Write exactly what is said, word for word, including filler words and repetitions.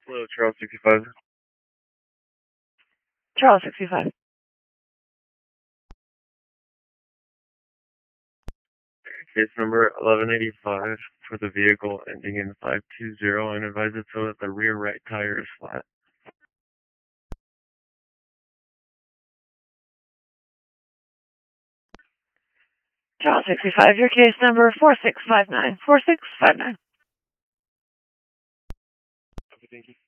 Hello, Charles sixty-five. Charles sixty-five. Case number eleven eighty-five for the vehicle ending in five two zero, and advise it so that the rear right tire is flat. Charles sixty-five, your case number four six five nine. four six five nine. Okay, thank you.